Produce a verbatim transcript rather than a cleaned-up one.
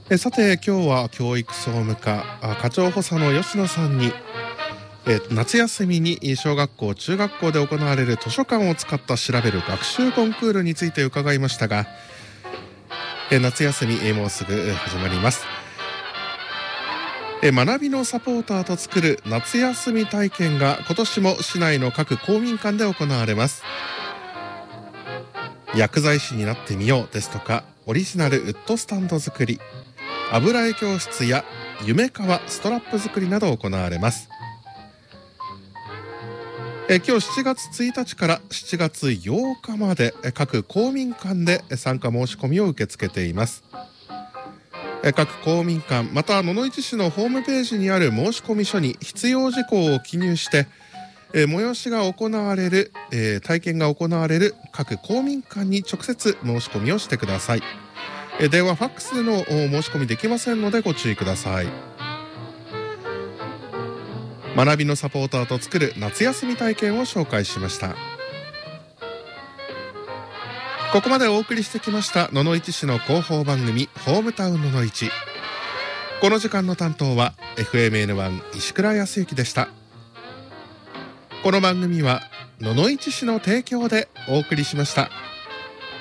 えさて今日は教育総務課あ課長補佐の吉野さんにえ夏休みに小学校中学校で行われる図書館を使った調べる学習コンクールについて伺いましたが、え夏休みえもうすぐ始まります。え学びのサポーターと作る夏休み体験が今年も市内の各公民館で行われます。薬剤師になってみようですとか、オリジナルウッドスタンド作り、油絵教室や夢川ストラップ作りなど行われます。え今日しちがつついたちからしちがつようかまで各公民館で参加申し込みを受け付けています。各公民館また野々市市のホームページにある申込書に必要事項を記入してえ催しが行われる、えー、体験が行われる各公民館に直接申し込みをしてください。え電話ファックスでの申し込みできませんのでご注意ください。学びのサポーターと作る夏休み体験を紹介しました。ここまでお送りしてきました野々市市の広報番組ホームタウン野々市。この時間の担当は エフエムエヌワン 石倉康之でした。この番組は野々市市の提供でお送りしました。